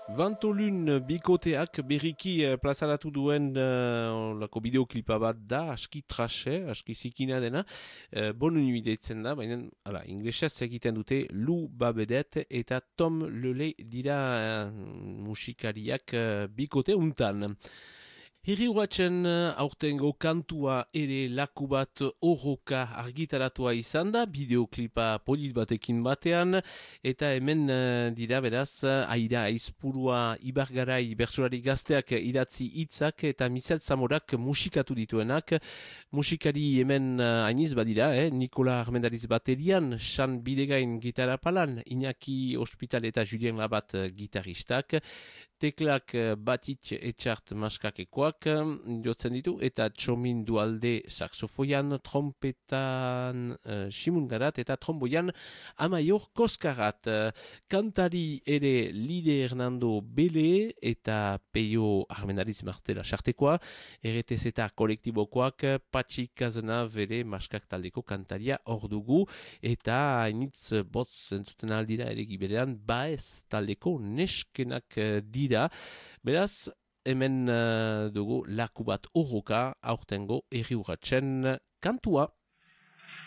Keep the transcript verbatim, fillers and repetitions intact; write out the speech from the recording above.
Vantolun bikoteak berriki eh, plazaratu duen uh, lako bideoklipa bat da, aski trashe, aski zikina dena, uh, bon unibideitzen da, baina, ala, inglesez egiten dute Lou Babedet eta Tom Lele dira uh, musikariak uh, bikote untan. Herri urratxen aurtengo kantua ere laku bat horroka argitaratua izan da, bideoklipa polit batekin batean, eta hemen uh, dira beraz, Aida Aizpurua Ibargarai bertsolari gazteak idatzi hitzak eta Michel Zamorak musikatu dituenak. Musikari hemen uh, ainiz badira, eh? Nikola Armendariz baterian, San Bidegain gitarra palan, Iñaki Hospital eta Julien Labat gitaristak, teklak batit etxart maskakekoak jotzen ditu, eta Txomin Dualde saxofoian, trompetan uh, simungarat eta tromboian Amaior Koskarat. Kantari ere Lide Hernando Bele eta Peio Armendariz Martela Sartekoa, R T Z kolektibokoak Patxi Kazenav ere maskak taldeko kantaria hor dugu, eta hainitz botz entzuten aldira ere giberean baez taldeko neskenak dira. Beraz, hemen uh, dugu laku bat horroka aurtengo herri urratsen kantua.